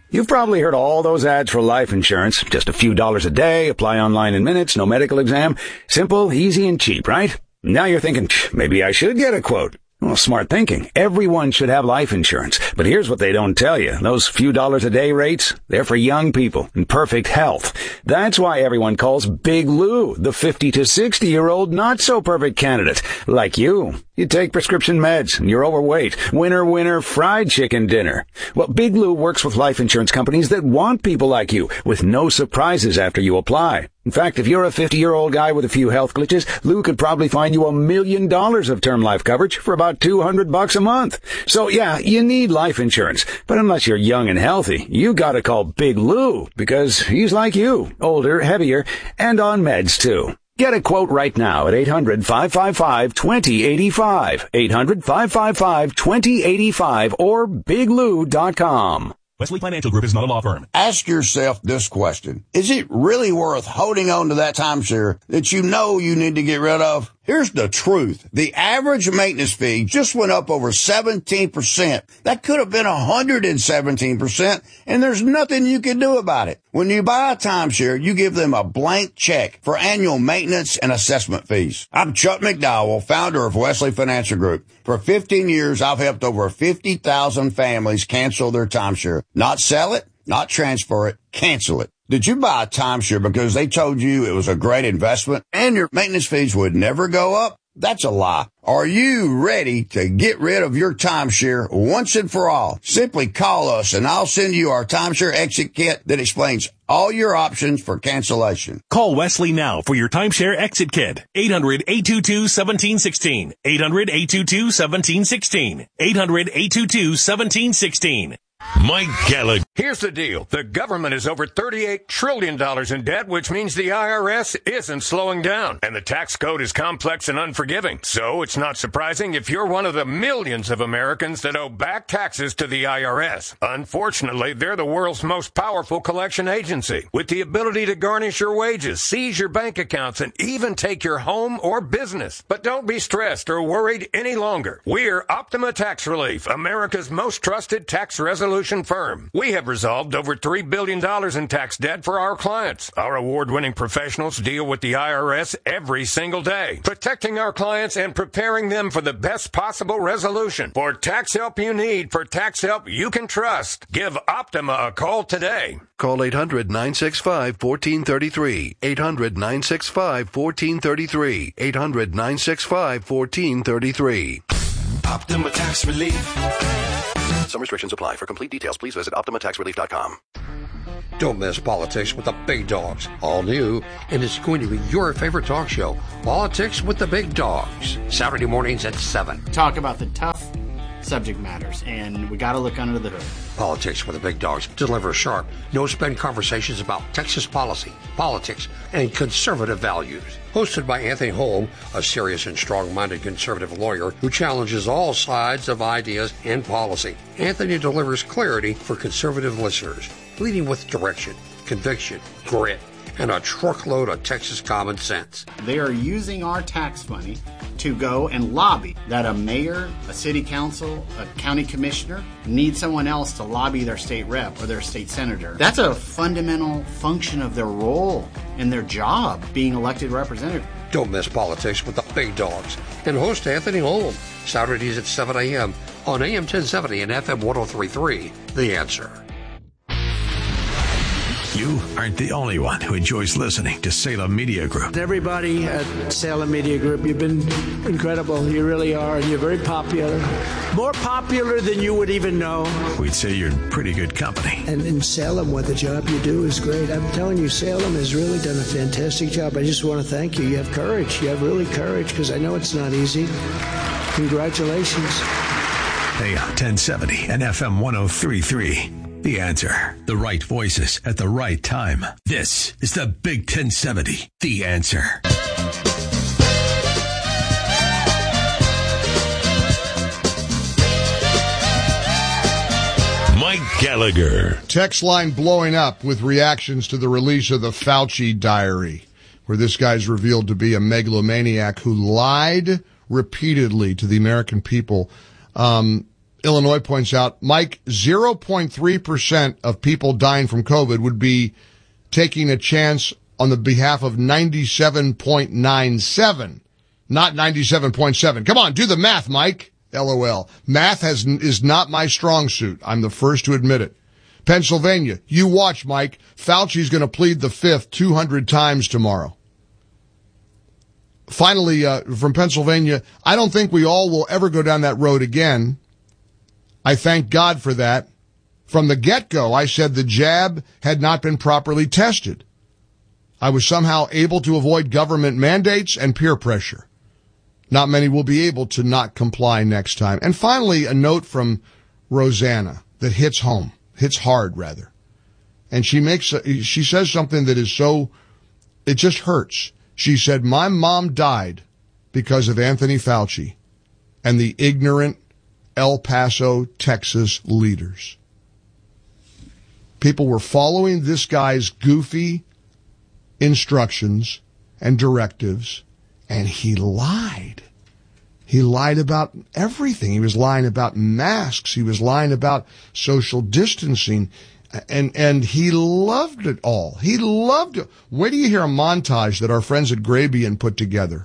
You've probably heard all those ads for life insurance. Just a few dollars a day, apply online in minutes, no medical exam. Simple, easy, and cheap, right? Now you're thinking, maybe I should get a quote. Well, smart thinking. Everyone should have life insurance. But here's what they don't tell you. Those few dollars a day rates, they're for young people in perfect health. That's why everyone calls Big Lou the 50 to 60-year-old not-so-perfect candidate. Like you. You take prescription meds, and you're overweight. Winner, winner, fried chicken dinner. Well, Big Lou works with life insurance companies that want people like you, with no surprises after you apply. In fact, if you're a 50-year-old guy with a few health glitches, Lou could probably find you $1 million of term life coverage for about $200 a month. So yeah, you need life insurance. But unless you're young and healthy, you gotta call Big Lou, because he's like you, older, heavier, and on meds too. Get a quote right now at 800-555-2085, 800-555-2085, or biglou.com. Wesley Financial Group is not a law firm. Ask yourself this question. Is it really worth holding on to that timeshare that you know you need to get rid of? Here's the truth. The average maintenance fee just went up over 17%. That could have been 117%, and there's nothing you can do about it. When you buy a timeshare, you give them a blank check for annual maintenance and assessment fees. I'm Chuck McDowell, founder of Wesley Financial Group. For 15 years, I've helped over 50,000 families cancel their timeshare. Not sell it, not transfer it, cancel it. Did you buy a timeshare because they told you it was a great investment and your maintenance fees would never go up? That's a lie. Are you ready to get rid of your timeshare once and for all? Simply call us and I'll send you our timeshare exit kit that explains all your options for cancellation. Call Wesley now for your timeshare exit kit. 800-822-1716. 800-822-1716. 800-822-1716. Mike Gallagher. Here's the deal. The government is over $38 trillion in debt, which means the IRS isn't slowing down. And the tax code is complex and unforgiving. So it's not surprising if you're one of the millions of Americans that owe back taxes to the IRS. Unfortunately, they're the world's most powerful collection agency, with the ability to garnish your wages, seize your bank accounts, and even take your home or business. But don't be stressed or worried any longer. We're Optima Tax Relief, America's most trusted tax resolution firm. We have resolved over $3 billion in tax debt for our clients. Our award-winning professionals deal with the IRS every single day, protecting our clients and preparing them for the best possible resolution. For tax help you need, for tax help you can trust, give Optima a call today. Call 800-965-1433. 800-965-1433. 800-965-1433. Optima Tax Relief. Some restrictions apply. For complete details, please visit OptimaTaxRelief.com. Don't miss Politics with the Big Dogs. All new, and it's going to be your favorite talk show, Politics with the Big Dogs. Saturday mornings at 7. Talk about the tough subject matters, and we got to look under the hood. Politics with the Big Dogs delivers sharp, no-spin conversations about Texas policy, politics, and conservative values. Hosted by Anthony Holm, a serious and strong-minded conservative lawyer who challenges all sides of ideas and policy. Anthony delivers clarity for conservative listeners, leading with direction, conviction, grit, and a truckload of Texas common sense. They are using our tax money to go and lobby that a mayor, a city council, a county commissioner need someone else to lobby their state rep or their state senator. That's a fundamental function of their role and their job, being elected representative. Don't miss Politics with the Big Dogs and host Anthony Holm, Saturdays at 7 a.m. on AM 1070 and FM 103.3. The Answer. You aren't the only one who enjoys listening to Salem Media Group. Everybody at Salem Media Group, you've been incredible. You really are, and you're very popular. More popular than you would even know. We'd say you're in pretty good company. And in Salem, what the job you do is great. I'm telling you, Salem has really done a fantastic job. I just want to thank you. You have courage. You have really courage, because I know it's not easy. Congratulations. AM 1070 and FM 103.3. The Answer. The right voices at the right time. This is the Big 1070. The Answer. Mike Gallagher. Text line blowing up with reactions to the release of the Fauci diary, where this guy's revealed to be a megalomaniac who lied repeatedly to the American people. Illinois points out, Mike, 0.3% of people dying from COVID would be taking a chance on the behalf of 97.97, not 97.7. Come on, do the math, Mike. LOL. Math is not my strong suit. I'm the first to admit it. Pennsylvania, you watch, Mike. Fauci's going to plead the fifth 200 times tomorrow. Finally, from Pennsylvania, I don't think we all will ever go down that road again. I thank God for that. From the get-go, I said the jab had not been properly tested. I was somehow able to avoid government mandates and peer pressure. Not many will be able to not comply next time. And finally, a note from Rosanna that hits hard rather. And she says something that is it just hurts. She said, my mom died because of Anthony Fauci and the ignorant El Paso, Texas leaders. People were following this guy's goofy instructions and directives, and he lied. He lied about everything. He was lying about masks. He was lying about social distancing. And he loved it all. He loved it. Where do you hear a montage that our friends at Grabien put together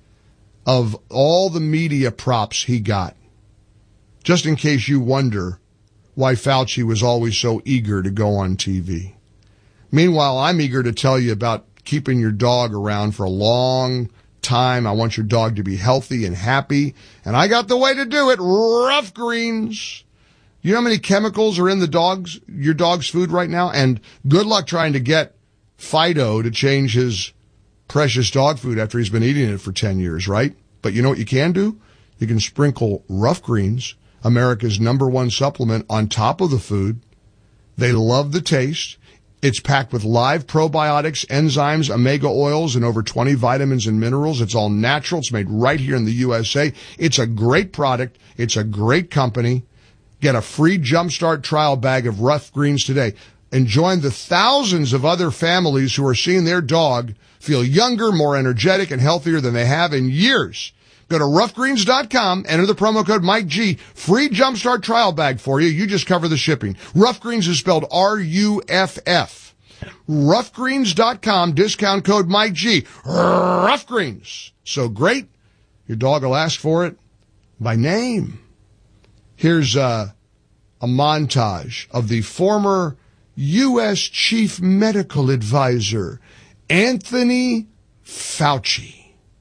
of all the media props he got? Just in case you wonder why Fauci was always so eager to go on TV. Meanwhile, I'm eager to tell you about keeping your dog around for a long time. I want your dog to be healthy and happy. And I got the way to do it. Rough Greens. You know how many chemicals are in your dog's food right now? And good luck trying to get Fido to change his precious dog food after he's been eating it for 10 years, right? But you know what you can do? You can sprinkle Rough Greens, America's #1 supplement, on top of the food. They love the taste. It's packed with live probiotics, enzymes, omega oils, and over 20 vitamins and minerals. It's all natural. It's made right here in the USA. It's a great product. It's a great company. Get a free Jumpstart trial bag of Rough Greens today and join the thousands of other families who are seeing their dog feel younger, more energetic, and healthier than they have in years. Go to roughgreens.com, enter the promo code Mike G, free Jumpstart trial bag for you. You just cover the shipping. Rough Greens is spelled R-U-F-F. Roughgreens.com, discount code Mike G. Rough Greens. So great, your dog will ask for it by name. Here's a montage of the former U.S. Chief Medical Advisor, Anthony Fauci.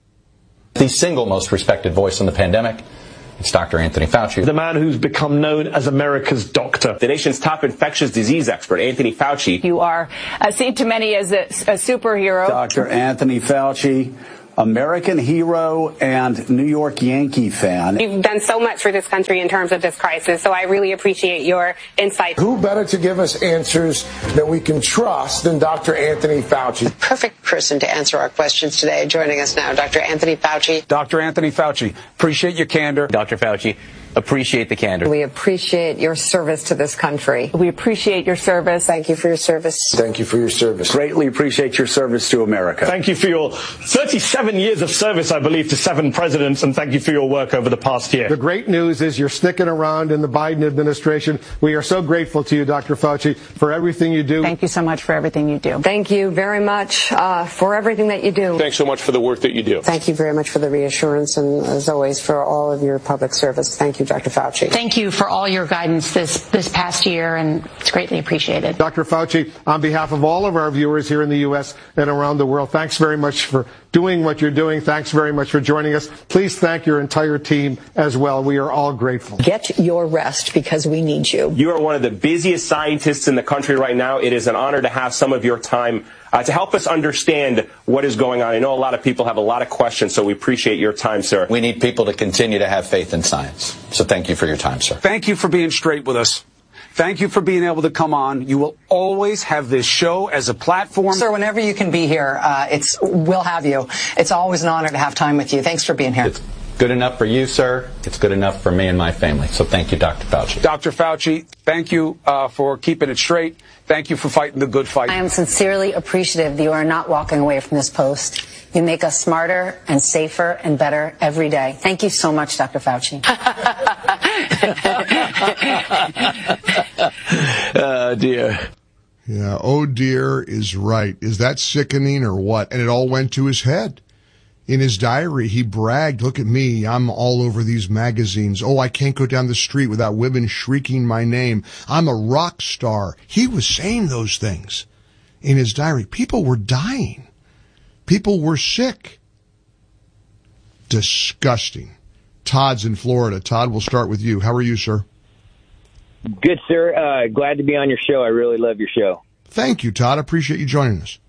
The single most respected voice in the pandemic, it's Dr. Anthony Fauci. The man who's become known as America's doctor. The nation's top infectious disease expert, Anthony Fauci. You are seen to many as a superhero. Dr. Anthony Fauci, American hero and New York Yankee fan. You've done so much for this country in terms of this crisis, so I really appreciate your insight. Who better to give us answers that we can trust than Dr. Anthony Fauci? The perfect person to answer our questions today. Joining us now, Dr. Anthony Fauci. Dr. Anthony Fauci, appreciate your candor. Dr. Fauci, appreciate the candor. We appreciate your service to this country. We appreciate your service. Thank you for your service. Thank you for your service. Greatly appreciate your service to America. Thank you for your 37 years of service, I believe, to 7 presidents, and thank you for your work over the past year. The great news is you're sticking around in the Biden administration. We are so grateful to you, Dr. Fauci, for everything you do. Thank you so much for everything you do. Thank you very much for everything that you do. Thanks so much for the work that you do. Thank you very much for the reassurance and, as always, for all of your public service. Thank you, Dr. Fauci. Thank you for all your guidance this past year, and it's greatly appreciated. Dr. Fauci, on behalf of all of our viewers here in the U.S. and around the world, thanks very much for doing what you're doing. Thanks very much for joining us. Please thank your entire team as well. We are all grateful. Get your rest because we need you. You are one of the busiest scientists in the country right now. It is an honor to have some of your time to help us understand what is going on. I know a lot of people have a lot of questions, so we appreciate your time, sir. We need people to continue to have faith in science. So thank you for your time, sir. Thank you for being straight with us. Thank you for being able to come on. You will always have this show as a platform. Sir, whenever you can be here, we'll have you. It's always an honor to have time with you. Thanks for being here. good enough for you, sir. It's good enough for me and my family. So thank you, Dr. Fauci. Dr. Fauci, thank you for keeping it straight. Thank you for fighting the good fight. I am sincerely appreciative that you are not walking away from this post. You make us smarter and safer and better every day. Thank you so much, Dr. Fauci. Oh, dear. Yeah, oh dear is right. Is that sickening or what? And it all went to his head. In his diary, he bragged, look at me, I'm all over these magazines. Oh, I can't go down the street without women shrieking my name. I'm a rock star. He was saying those things in his diary. People were dying. People were sick. Disgusting. Todd's in Florida. Todd, we'll start with you. How are you, sir? Good, sir. Glad to be on your show. I really love your show. Thank you, Todd. Appreciate you joining us.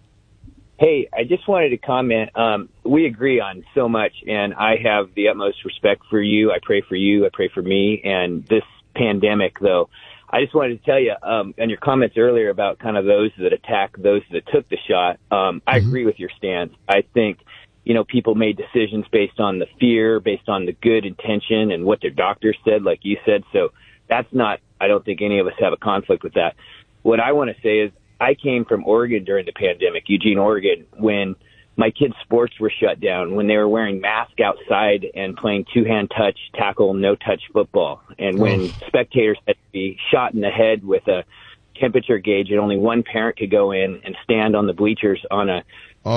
Hey, I just wanted to comment. We agree on so much, and I have the utmost respect for you. I pray for you. I pray for me. And this pandemic, though, I just wanted to tell you, and your comments earlier about kind of those that attack those that took the shot, I agree with your stance. I think, people made decisions based on the fear, based on the good intention and what their doctors said, like you said. So that's not, I don't think any of us have a conflict with that. What I want to say is I came from Oregon during the pandemic, Eugene, Oregon, when my kids' sports were shut down, when they were wearing masks outside and playing two-hand touch, tackle, no-touch football, and when spectators had to be shot in the head with a temperature gauge and only one parent could go in and stand on the bleachers on a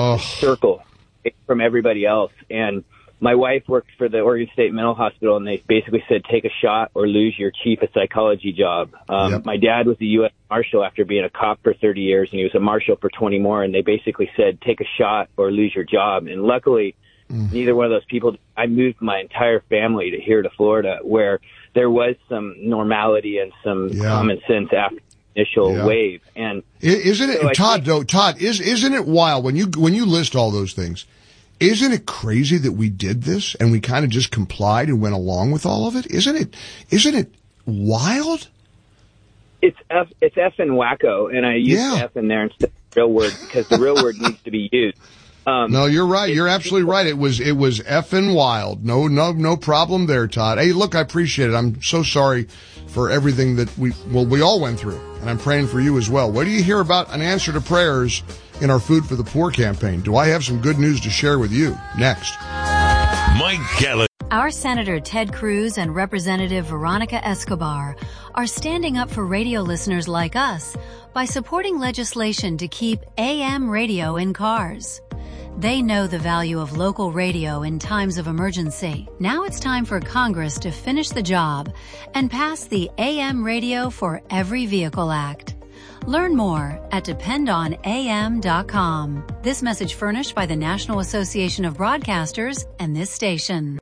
circle from everybody else. And my wife worked for the Oregon State Mental Hospital, and they basically said, take a shot or lose your chief of psychology job. My dad was a U.S. Marshal after being a cop for 30 years, and he was a marshal for 20 more, and they basically said, take a shot or lose your job. And luckily, neither one of those people, I moved my entire family to here to Florida, where there was some normality and some common sense after the initial wave. And isn't it, so Todd, isn't it wild when you list all those things? Isn't it crazy that we did this and we kind of just complied and went along with all of it? Isn't it wild? It's effing wacko, and I use F in there instead of the real word because the real word needs to be used. No, you're right. You're absolutely right. It was effing wild. No problem there, Todd. Hey, look, I appreciate it. I'm so sorry for everything that we all went through, and I'm praying for you as well. What do you hear about an answer to prayers in our Food for the Poor campaign? Do I have some good news to share with you? Next. Mike Gallagher. Our Senator Ted Cruz and Representative Veronica Escobar are standing up for radio listeners like us by supporting legislation to keep AM radio in cars. They know the value of local radio in times of emergency. Now it's time for Congress to finish the job and pass the AM Radio for Every Vehicle Act. Learn more at dependonam.com. This message furnished by the National Association of Broadcasters and this station.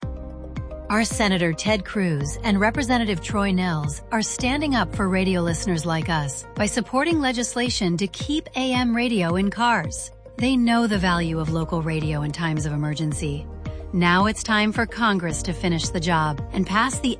Our Senator Ted Cruz and Representative Troy Nehls are standing up for radio listeners like us by supporting legislation to keep AM radio in cars. They know the value of local radio in times of emergency. Now it's time for Congress to finish the job and pass the